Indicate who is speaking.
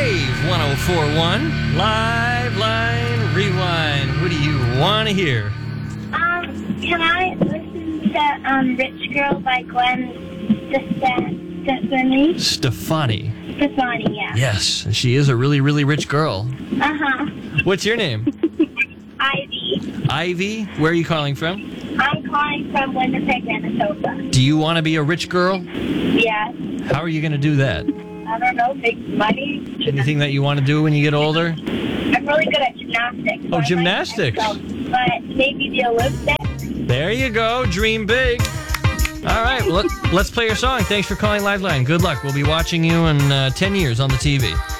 Speaker 1: Wave 104.1, Live Line Rewind. What do you want to hear?
Speaker 2: Can I listen to Rich Girl by Gwen
Speaker 1: Stefani.
Speaker 2: Stefani, yeah.
Speaker 1: Yes, she is a really, really rich girl.
Speaker 2: Uh-huh.
Speaker 1: What's your name?
Speaker 2: Ivy.
Speaker 1: Ivy? Where are you calling from?
Speaker 2: I'm calling from Winnipeg, Manitoba.
Speaker 1: Do you want to be a rich girl?
Speaker 2: Yeah.
Speaker 1: How are you going to do that?
Speaker 2: I don't know, make money.
Speaker 1: Anything that you want to do when you get older?
Speaker 2: I'm really good at gymnastics.
Speaker 1: Oh, gymnastics.
Speaker 2: But maybe the Olympics.
Speaker 1: There you go. Dream big. All right, well, let's play your song. Thanks for calling Liveline. Good luck. We'll be watching you in 10 years on the TV.